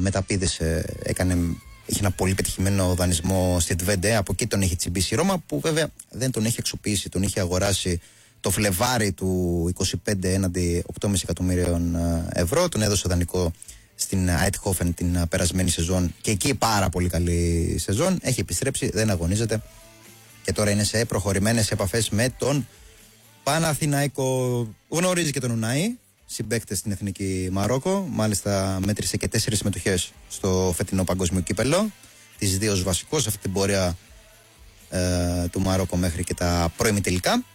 μεταπήδησε, είχε ένα πολύ πετυχημένο δανεισμό στη Τβέντε. Από εκεί τον είχε τσιμπήσει η Ρώμα, που βέβαια δεν τον είχε εξοπλίσει, τον είχε αγοράσει το Φλεβάρι του 25 έναντι 8,5 εκατομμύριων ευρώ. Τον έδωσε δανεικό στην Αιτχόφεν την περασμένη σεζόν και εκεί πάρα πολύ καλή σεζόν. Έχει επιστρέψει, δεν αγωνίζεται και τώρα είναι σε προχωρημένες επαφές με τον Παναθηναϊκό. Γνωρίζει και τον Ουνάη, συμπαίκτες στην Εθνική Μαρόκο. Μάλιστα μέτρησε και 4 συμμετοχές στο φετινό παγκόσμιο κύπελλο. Τις 2 ως βασικός σε αυτή την πορεία του Μαρόκο μέχρι και τα προημιτελικά.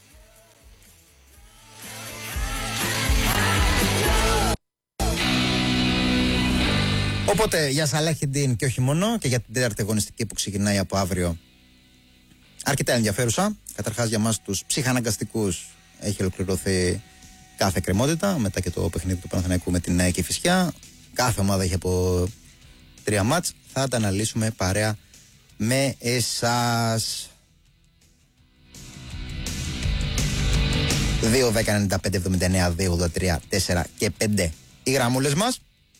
Οπότε για Σαλάχιντιν και όχι μόνο, και για την τέταρτη αγωνιστική που ξεκινάει από αύριο, αρκετά ενδιαφέρουσα. Καταρχάς για μας τους ψυχαναγκαστικούς έχει ολοκληρωθεί κάθε εκκρεμότητα μετά και το παιχνίδι του Παναθηναϊκού με την Κηφισιά. Κάθε ομάδα έχει από 3 μάτς. Θα τα αναλύσουμε παρέα με εσάς. 2-10-95-79-2-83-4 και 5 οι γραμμούλες μας.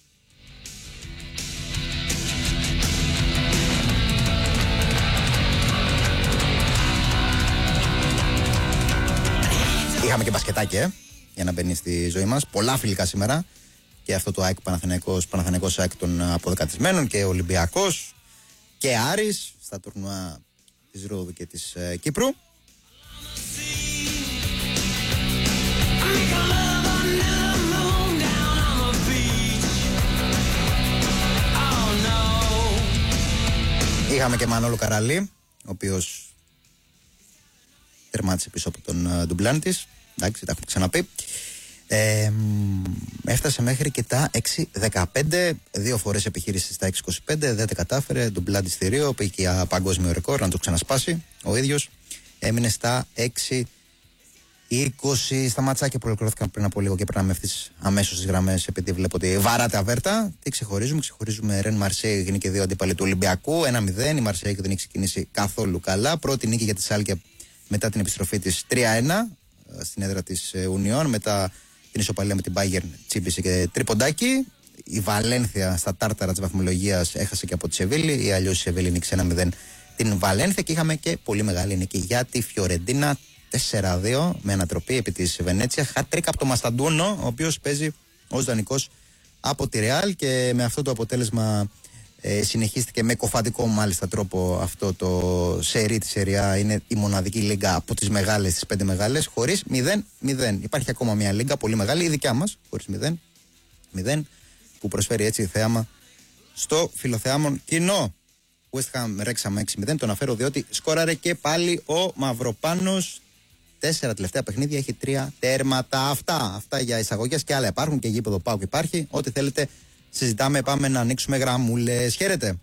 Είχαμε και μπασκετάκι, για να μπαίνει στη ζωή μας. Πολλά φιλικά σήμερα. Και αυτό το ΑΕΚ Παναθηναϊκός ΑΕΚ των αποδεκατισμένων και Ολυμπιακός και Άρης στα τουρνουά της Ρόδου και της Κύπρου. Είχαμε και Μανώλο Καραλή, ο οποίος τερμάτισε πίσω από τον ντουμπλάν της. Εντάξει, τα έχουμε ξαναπεί. Έφτασε μέχρι και τα 6-15. 2 φορές επιχείρηση στα 6-25. Δεν τα κατάφερε. Ντουμπλάν της θηρίο. Πήγε για παγκόσμιο ρεκόρ να το ξανασπάσει. Ο ίδιος έμεινε στα 6-20. Στα ματσάκια που ολοκληρώθηκαν πριν από λίγο και περνάμε αμέσως στις γραμμές, επειδή βλέπω ότι βαράτε αβέρτα. Τι ξεχωρίζουμε? Ξεχωρίζουμε Ρεν Μαρσέη, είναι και 2 αντίπαλοι του Ολυμπιακού. 1-0. Η Μαρσέη δεν έχει ξεκινήσει καθόλου καλά. Πρώτη νίκη για τη Σάλκε μετά την επιστροφή της 3-1 στην έδρα της Ουνιών. Μετά την ισοπαλία με την Bayern τσίπησε και τρίποντάκι. Η Βαλένθια στα τάρταρα της βαθμολογίας έχασε και από τη Σεβίλη, ή αλλιώς η Σεβίλη νίκησε 1-0 την Βαλένθια. Και είχαμε και πολύ μεγάλη νίκη για τη Φιωρεντίνα 4-2 με ανατροπή επί της Βενέτσια. Χατρίκα από το Μασταντούνο, ο οποίος παίζει ως δανεικός από τη Ρεάλ, και με αυτό το αποτέλεσμα συνεχίστηκε με κοφαντικό μάλιστα τρόπο αυτό το σερί της Σεριά. Είναι η μοναδική λίγκα από τις μεγάλες, τις 5 μεγάλες, χωρίς 0-0. Υπάρχει ακόμα μια λίγκα πολύ μεγάλη, η δικιά μας, χωρίς 0-0, που προσφέρει έτσι θέαμα στο φιλοθεάμον κοινό. West Ham Wrexham 6-0, τον αναφέρω διότι σκόραρε και πάλι ο Μαυροπάνος. 4 τελευταία παιχνίδια, έχει 3 τέρματα. Αυτά για εισαγωγές, και άλλα υπάρχουν, και γήπεδο ΠΑΟΚ υπάρχει. Ό,τι θέλετε συζητάμε, πάμε να ανοίξουμε γραμμούλες. Χαίρετε.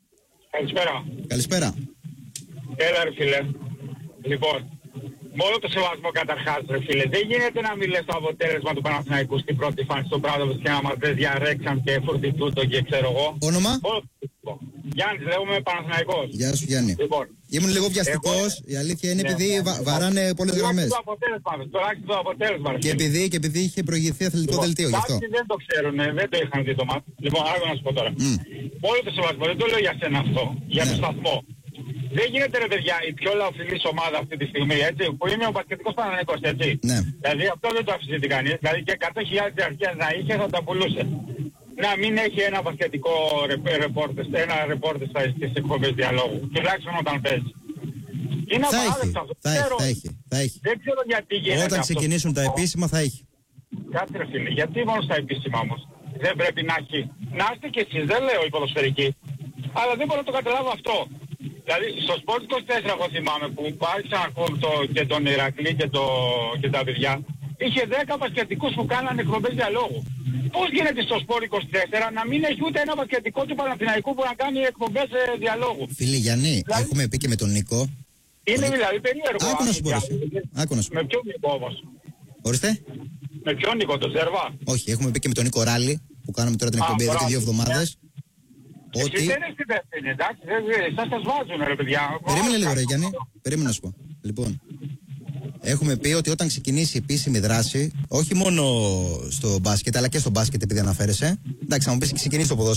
Καλησπέρα. Έλα ρε φίλε. Λοιπόν, με όλο το σεβασμό καταρχάς ρε φίλε, δεν γίνεται να μην λες το αποτέλεσμα του Παναθηναϊκού στην πρώτη φάση στον Πράδοβος και να μας δες για Ρέξαν και Φορτιτούτο και ξέρω εγώ. Όνομα? Γιάννης, λέγομαι Παναθηναϊκός. Γεια σου Γιάννη. Λοιπόν, ήμουν λίγο βιαστικός, η αλήθεια είναι, επειδή βαράνε πολλές γραμμές. Το αποτέλεσμα. Και επειδή είχε προηγηθεί αθλητικό δελτίο, γι' αυτό. Κάποιοι δεν το ξέρουν, δεν το είχαν δει το μάτι. Λοιπόν, άλλο να σου πω τώρα. Όλο το σεβασμό, δεν το λέω για σένα αυτό, για το σταθμό. Δεν γίνεται ρε παιδιά η πιο λαοφιλής ομάδα αυτή τη στιγμή, έτσι, που είναι ο μπασκετικός Παναθηναϊκός, έτσι. Ναι. Δηλαδή αυτό δεν το αφήσει κανείς, δηλαδή και 100.000 αρχές να είχε θα τα πουλούσε. Να μην έχει ένα μπασκετικό ρεπόρτερ στις εκπομπές διαλόγου, τουλάχιστον όταν παίζει. Είναι απαράδεκτο αυτό. Θα έχει. Δεν ξέρω γιατί γίνεται όταν αυτό. ξεκινήσουν τα επίσημα θα έχει. Κάτσε ρε φίλε, γιατί μόνο στα επίσημα όμως? Δεν πρέπει να έχει. Να είστε κι εσείς, δεν λέω οι ποδοσφαιρικοί. Αλλά δεν μπορώ να το καταλάβω αυτό. Δηλαδή στο Sport 24 εγώ θυμάμαι που άρχισα να ακούω και τον Ηρακλή και τα παιδιά. Είχε 10 μπασκετικούς που κάνανε εκπομπές διαλόγου. Πώς γίνεται στο Sport 24 να μην έχει ούτε ένα μπασκετικό του Παναθηναϊκού που να κάνει εκπομπές διαλόγου? Φίλε Γιάννη, δηλαδή, έχουμε πει και με τον Νίκο. Είναι δηλαδή περίεργο. Άκου να σου πω. Με ποιον Νίκο όμως? Ορίστε. Με ποιον Νίκο, τον Ζερβά? Όχι, έχουμε πει και με τον Νίκο Ράλι που κάναμε τώρα την εκπομπή εδώ και 2 εβδομάδες. Ότι... Εσείς δεν είστε υπεύθυνοι, εντάξει, εσάς σας βάζουν ρε παιδιά. Περίμενε λίγο ρε Γιάννη, περίμενε να σου πω. Λοιπόν, έχουμε πει ότι όταν ξεκινήσει η επίσημη δράση, όχι μόνο στο μπάσκετ, αλλά και στο μπάσκετ επειδή αναφέρεσαι. Εντάξει, θα μου πεις ξεκινήσει το ποδόσφαιρο.